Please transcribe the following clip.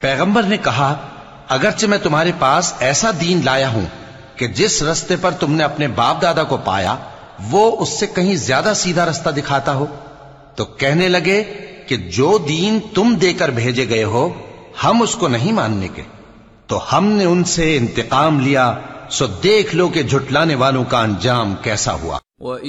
पैगंबर ने कहा, अगरचे मैं तुम्हारे पास ऐसा दीन लाया हूं कि जिस रस्ते पर तुमने अपने बाप दादा को पाया वो उससे कहीं ज्यादा सीधा रास्ता दिखाता हो, तो कहने लगे कि जो दीन तुम देकर भेजे गए हो हम उसको नहीं मानने के। तो हमने उनसे इंतकाम लिया, सो देख लो कि झुटलाने वालों का अंजाम कैसा हुआ।